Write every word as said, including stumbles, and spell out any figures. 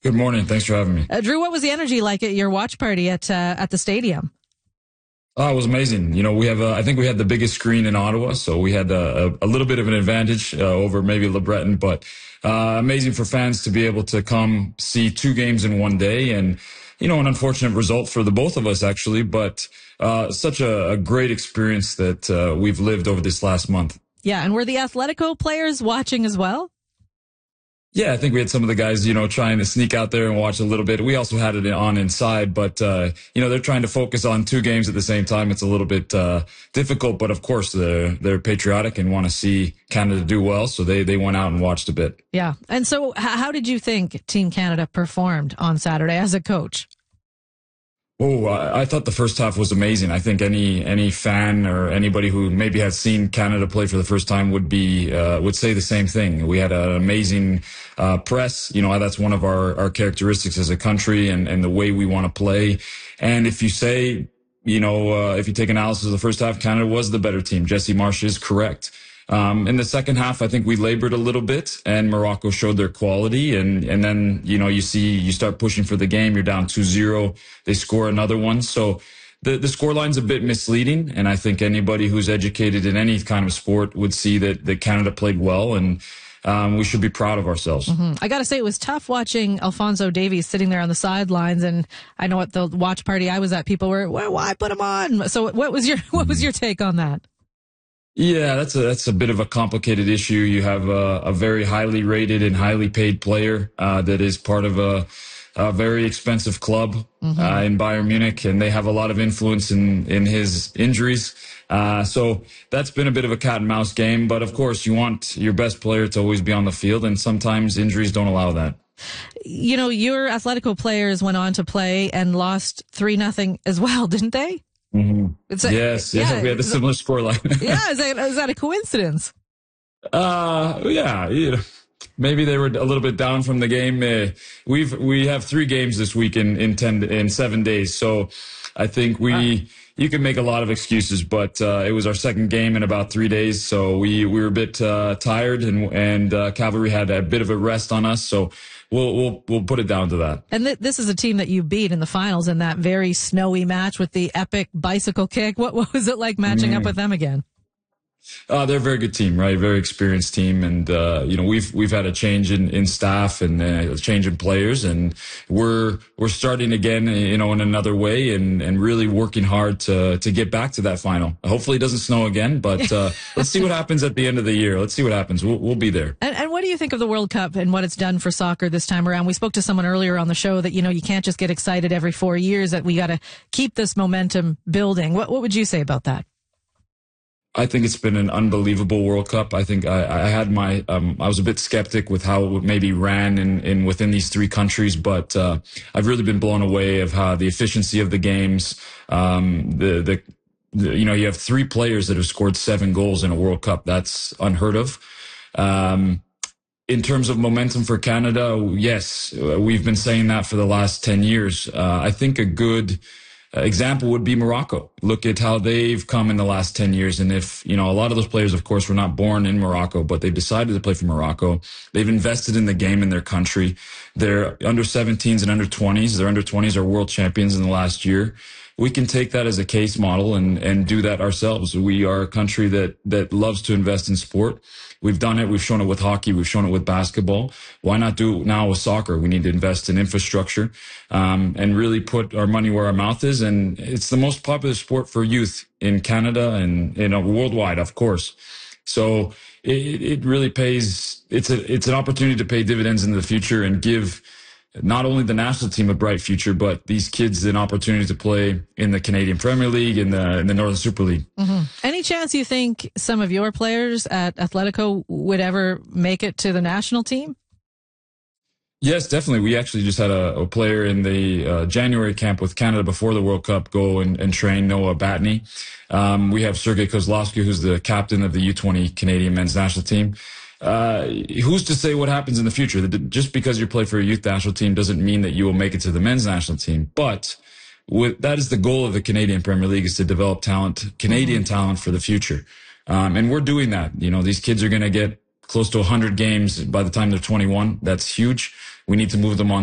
Good morning. Thanks for having me. Uh, Drew, what was the energy like at your watch party at uh, at the stadium? Oh, it was amazing. You know, we have, uh, I think we had the biggest screen in Ottawa, so we had a, a, a little bit of an advantage uh, over maybe LeBreton, but uh, amazing for fans to be able to come see two games in one day. And, you know, an unfortunate result for the both of us, actually, but uh, such a, a great experience that uh, we've lived over this last month. Yeah, and were the Atletico players watching as well? Yeah, I think we had some of the guys, you know, trying to sneak out there and watch a little bit. We also had it on inside, but, uh, you know, they're trying to focus on two games at the same time. It's a little bit uh, difficult, but of course, they're, they're patriotic and want to see Canada do well. So they, they went out and watched a bit. Yeah. And so h- how did you think Team Canada performed on Saturday as a coach? Oh, I, I thought the first half was amazing. I think any any fan or anybody who maybe has seen Canada play for the first time would be uh, would say the same thing. We had an amazing uh, press. You know, that's one of our, our characteristics as a country and, and the way we want to play. And if you say, you know, uh, if you take analysis of the first half, Canada was the better team. Jesse Marsch is correct. Um, in the second half, I think we labored a little bit and Morocco showed their quality. And, and then, you know, you see, you start pushing for the game. You're down two zero. They score another one. So the, the scoreline's a bit misleading. And I think anybody who's educated in any kind of sport would see that, that Canada played well and, um, we should be proud of ourselves. Mm-hmm. I got to say, it was tough watching Alphonso Davies sitting there on the sidelines. And I know at the watch party I was at, people were, well, why put him on? So what was your, what was your take on that? Yeah, that's a that's a bit of a complicated issue. You have a, a very highly rated and highly paid player uh, that is part of a, a very expensive club mm-hmm. uh, in Bayern Munich, and they have a lot of influence in in his injuries. Uh, so that's been a bit of a cat and mouse game. But of course, you want your best player to always be on the field, and sometimes injuries don't allow that. You know, your Atletico players went on to play and lost three nothing as well, didn't they? Mm-hmm. It's a, yes, yeah, yeah, we had a similar scoreline. Yeah, is that, is that a coincidence? Uh, yeah, yeah, maybe they were a little bit down from the game. Uh, we've we have three games this week in in ten in seven days, so I think we wow. you can make a lot of excuses, but uh, it was our second game in about three days, so we we were a bit uh, tired, and and uh, Cavalry had a bit of a rest on us, so. We'll, we'll, we'll put it down to that. And th- this is a team that you beat in the finals in that very snowy match with the epic bicycle kick. What, what was it like matching mm. up with them again? Uh, they're a very good team, right? Very experienced team. And, uh, you know, we've, we've had a change in, in staff and uh, a change in players, and we're, we're starting again, you know, in another way and, and really working hard to, to get back to that final. Hopefully it doesn't snow again, but, uh, let's see what happens at the end of the year. Let's see what happens. We'll, we'll be there. And, and what do you think of the World Cup and what it's done for soccer this time around? We spoke to someone earlier on the show that, you know, you can't just get excited every four years, that we got to keep this momentum building. What, what would you say about that? I think it's been an unbelievable World Cup. I think I, I had my, um, I was a bit skeptic with how it maybe ran in, in within these three countries, but, uh, I've really been blown away of how the efficiency of the games, um, the, the, the, you know, you have three players that have scored seven goals in a World Cup. That's unheard of. Um, in terms of momentum for Canada, yes, we've been saying that for the last ten years. Uh, I think a good, example would be Morocco. Look at how they've come in the last ten years. And if, you know, a lot of those players, of course, were not born in Morocco, but they've decided to play for Morocco. They've invested in the game in their country. Their under seventeens and under twenties, their under twenties are world champions in the last year. We can take that as a case model and, and do that ourselves. We are a country that, that loves to invest in sport. We've done it. We've shown it with hockey. We've shown it with basketball. Why not do it now with soccer? We need to invest in infrastructure, um, and really put our money where our mouth is. And it's the most popular sport for youth in Canada and, you know, worldwide, of course. So it, it really pays. It's a, it's an opportunity to pay dividends in the future and give not only the national team a bright future, but these kids an opportunity to play in the Canadian Premier League, in the in the Northern Super League. Mm-hmm. Any chance you think some of your players at Atletico would ever make it to the national team? Yes, definitely. We actually just had a, a player in the uh, January camp with Canada before the World Cup go and, and train, Noah Batney. Um, we have Sergei Kozlovsky, who's the captain of the U twenty Canadian men's national team. Uh, who's to say what happens in the future? Just because you play for a youth national team doesn't mean that you will make it to the men's national team. But with, that is the goal of the Canadian Premier League, is to develop talent, Canadian mm-hmm. talent for the future. Um, and we're doing that. You know, these kids are going to get close to one hundred games by the time they're twenty-one. That's huge. We need to move them on